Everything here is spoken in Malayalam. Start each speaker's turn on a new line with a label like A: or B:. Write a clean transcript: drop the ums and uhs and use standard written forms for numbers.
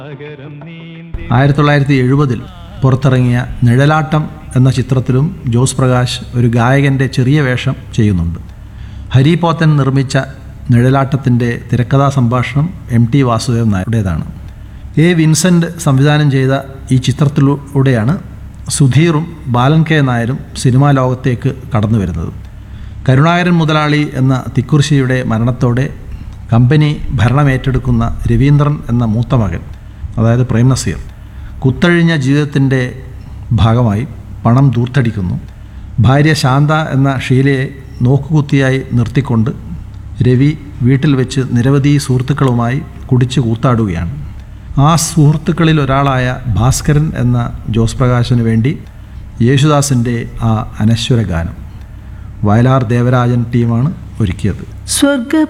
A: 1970 പുറത്തിറങ്ങിയ നിഴലാട്ടം എന്ന ചിത്രത്തിലും ജോസ് പ്രകാശ് ഒരു ഗായകൻ്റെ ചെറിയ വേഷം ചെയ്യുന്നുണ്ട്. ഹരി പോത്തൻ നിർമ്മിച്ച നിഴലാട്ടത്തിൻ്റെ തിരക്കഥാ സംഭാഷണം MT വാസുദേവൻ നായരുടേതാണ്. A. വിൻസെൻ്റ് സംവിധാനം ചെയ്ത ഈ ചിത്രത്തിലൂടെയാണ് സുധീറും ബാലൻ K. നായരും സിനിമാ ലോകത്തേക്ക് കടന്നു വരുന്നത്. കരുണാകരൻ മുതലാളി എന്ന തിക്കുറിശ്ശിയുടെ മരണത്തോടെ കമ്പനി ഭരണമേറ്റെടുക്കുന്ന രവീന്ദ്രൻ എന്ന മൂത്ത മകൻ, അതായത് പ്രേം നസീർ, കുത്തഴിഞ്ഞ ജീവിതത്തിൻ്റെ ഭാഗമായി പണം ദൂർത്തടിക്കുന്നു. ഭാര്യ ശാന്ത എന്ന ഷീലയെ നോക്കുകുത്തിയായി നിർത്തിക്കൊണ്ട് രവി വീട്ടിൽ വെച്ച് നിരവധി സുഹൃത്തുക്കളുമായി കുടിച്ച് കൂത്താടുകയാണ്. ആ സുഹൃത്തുക്കളിൽ ഒരാളായ ഭാസ്കരൻ എന്ന ജോസ് പ്രകാശിന് വേണ്ടി യേശുദാസിൻ്റെ ആ അനശ്വര ഗാനം വയലാർ ദേവരാജൻ ടീമാണ് ഒരുക്കിയത്.
B: സ്വർഗ